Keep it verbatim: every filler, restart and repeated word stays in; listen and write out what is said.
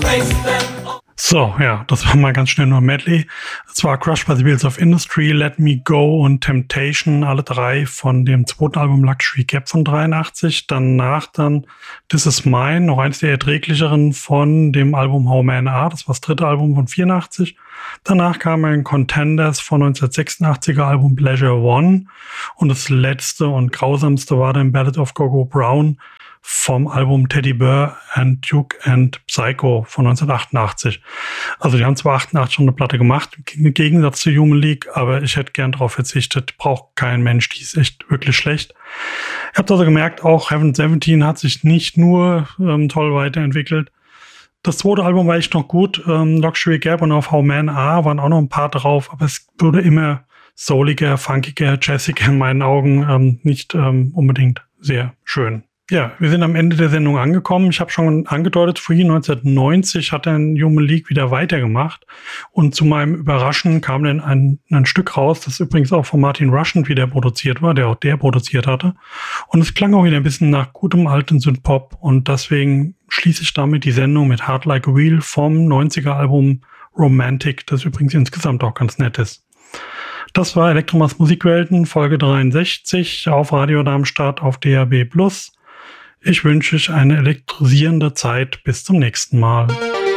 So, ja, das war mal ganz schnell nur ein Medley. Es war Crushed by the Wheels of Industry, Let Me Go und Temptation, alle drei von dem zweiten Album Luxury Cab von dreiundachtzig. Danach dann This Is Mine, noch eins der erträglicheren von dem Album How Men Are, das war das dritte Album von vierundachtzig. Danach kam ein Contenders von neunzehnhundertsechsundachtziger Album Pleasure One und das letzte und grausamste war dann Ballad of Gogo Brown vom Album Teddy Bear and Duke and Psycho von neunzehnhundertachtundachtzig. Also die haben zwar achtundachtzig schon eine Platte gemacht, im Gegensatz zu Human League, aber ich hätte gern darauf verzichtet. Braucht kein Mensch, die ist echt wirklich schlecht. Ich habe also gemerkt, auch Heaven seventeen hat sich nicht nur ähm, toll weiterentwickelt. Das zweite Album war echt noch gut. Ähm, Luxury Cab und auf How Men Are waren auch noch ein paar drauf, aber es wurde immer souliger, funkiger, jazziger in meinen Augen. Ähm, nicht ähm, unbedingt sehr schön. Ja, wir sind am Ende der Sendung angekommen. Ich habe schon angedeutet, vorhin neunzehnhundertneunzig hat dann Human League wieder weitergemacht. Und zu meinem Überraschen kam dann ein, ein Stück raus, das übrigens auch von Martin Rushent wieder produziert war, der auch der produziert hatte. Und es klang auch wieder ein bisschen nach gutem alten Synthpop. Und deswegen schließe ich damit die Sendung mit Hard Like a Wheel vom neunziger Album Romantic, das übrigens insgesamt auch ganz nett ist. Das war Elektromas Musikwelten, Folge dreiundsechzig auf Radio Darmstadt auf D A B plus. Ich wünsche euch eine elektrisierende Zeit. Bis zum nächsten Mal.